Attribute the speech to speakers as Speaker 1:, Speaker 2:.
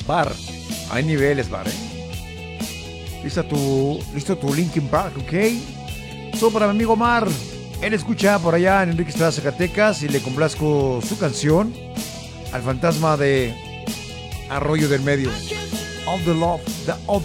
Speaker 1: Bar. Hay niveles, Bar, ¿Listo tu Linkin Park, ok? Son para mi amigo Omar. Él escucha por allá en Enrique Estrada, Zacatecas, y le complazco su canción al fantasma de Arroyo del Medio. All the love,